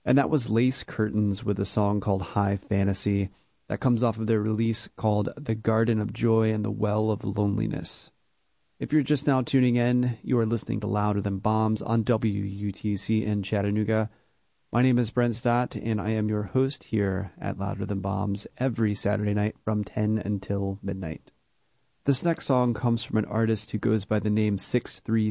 And that was Lace Curtains with a song called High Fantasy that comes off of their release called The Garden of Joy and the Well of Loneliness. If you're just now tuning in, you are listening to Louder Than Bombs on WUTC in Chattanooga. My name is Brent Stott, and I am your host here at Louder Than Bombs every Saturday night from 10 until midnight. This next song comes from an artist who goes by the name 633